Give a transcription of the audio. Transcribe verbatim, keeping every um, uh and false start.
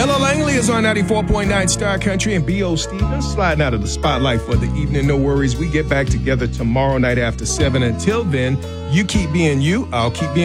Ella Langley is on ninety-four point nine Star Country, and B O Stevens sliding out of the spotlight for the evening. No worries. We get back together tomorrow night after seven. Until then, you keep being you. I'll keep being